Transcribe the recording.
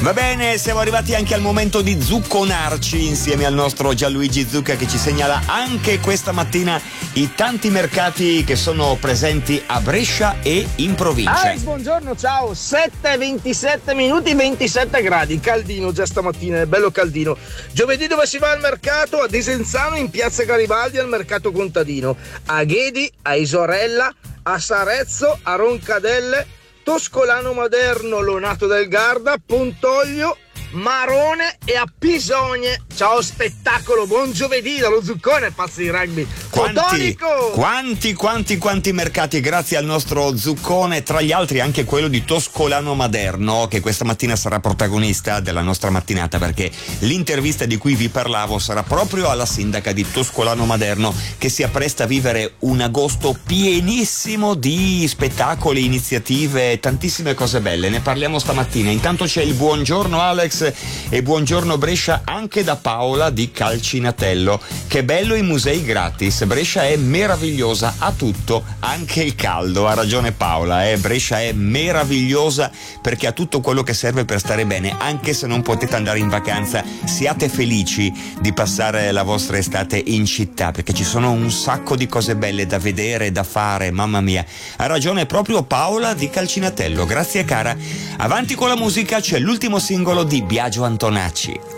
Va bene, siamo arrivati anche al momento di zucconarci insieme al nostro Gianluigi Zucca, che ci segnala anche questa mattina i tanti mercati che sono presenti a Brescia e in provincia. Alex, buongiorno, ciao. 7:27 minuti, 27 gradi, caldino già stamattina, è bello caldino. Giovedì dove si va al mercato? A Desenzano, in piazza Garibaldi, al mercato contadino. A Ghedi, a Isorella, a Sarezzo, a Roncadelle, Toscolano Maderno, Lonato del Garda, Pontoglio, Marone e a Pisogne. Ciao, spettacolo, buon giovedì dallo Zuccone, pazzi di rugby. Quanti mercati, grazie al nostro Zuccone, tra gli altri anche quello di Toscolano Maderno, che questa mattina sarà protagonista della nostra mattinata, perché l'intervista di cui vi parlavo sarà proprio alla sindaca di Toscolano Maderno, che si appresta a vivere un agosto pienissimo di spettacoli, iniziative, tantissime cose belle. Ne parliamo stamattina. Intanto c'è il buongiorno Alex e buongiorno Brescia anche da Paola di Calcinatello. Che bello i musei gratis, Brescia è meravigliosa, ha tutto, anche il caldo. Ha ragione Paola, Brescia è meravigliosa perché ha tutto quello che serve per stare bene, anche se non potete andare in vacanza. Siate felici di passare la vostra estate in città, perché ci sono un sacco di cose belle da vedere, da fare, mamma mia. Ha ragione proprio Paola di Calcinatello, grazie cara. Avanti con la musica, c'è l'ultimo singolo di Biagio Antonacci.